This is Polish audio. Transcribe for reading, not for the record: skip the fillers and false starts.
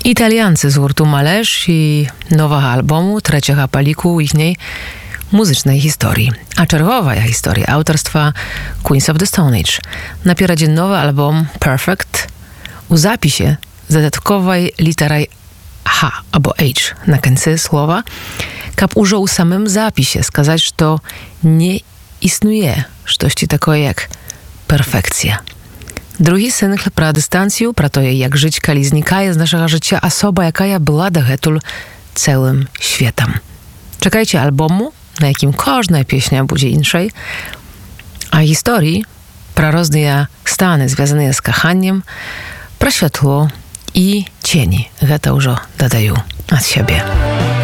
Italiancy z hurtu Mależ i nowego albumu, trzeciego paliku ichniej muzycznej historii. A czerwowa historia autorstwa Queens of the Stone Age. Napiera nowy album Perfect u zapisie dodatkowej literej H albo H na końcu słowa, kap użył u samym zapisie skazać, że to nie istnieje coś takiego jak perfekcja. Drugi synkl pra dystancju, pra to jak żyć kali znikaje z naszego życia osoba, jaka ja była dohetul całym światem. Czekajcie albumu, na jakim każda pieśnia będzie inszej, a historii pra różne stany związane z kochaniem, pra światło i cieni. To już dodaję od siebie.